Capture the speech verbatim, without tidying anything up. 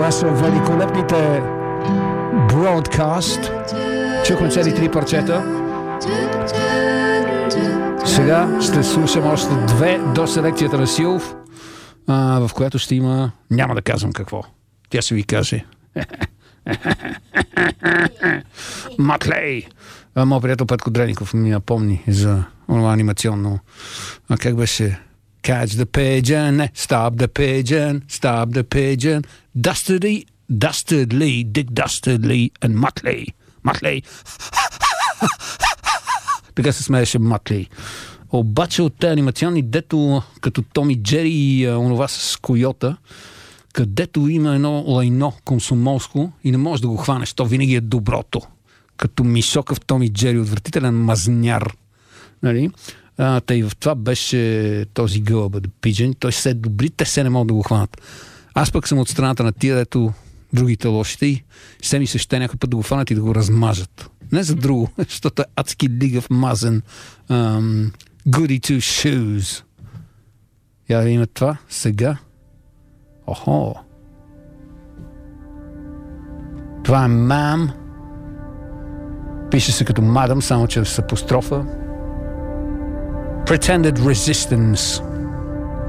Това са великолепните Broadcast. Чухме цели три парчета. Сега ще слушам още две до селекцията на Силов, а, в която ще има... Няма да казвам какво. Тя ще ви каже. Матлей! Моят приятел Петко Дреников ми напомни за това анимационно. А как беше? Catch the pigeon, не, stop the pigeon, stop the pigeon, dastardly, dastardly, Dick Dastardly and Muttley. Muttley. Така се смееше Мътлей. Обаче от тези анимационни, дето като Том и Джери и а, онова с койота, където има едно лайно комсомолско и не можеш да го хванеш, то винаги е доброто. Като Мишока в Том и Джери, отвратителен мазняр. Нали? А, тъй в това беше този гълъба да пиджен. Той се е добри, те се не могат да го хванат. Аз пък съм от страната на тия, дето другите лошите и се ми се ще някой път да го хванат и да го размажат. Не за друго, защото е адски лигав мазен um, goody two shoes. Я да има това сега. Охо. Това е мам. Пише се като мадам, само че с апострофа. Pretended Resistance.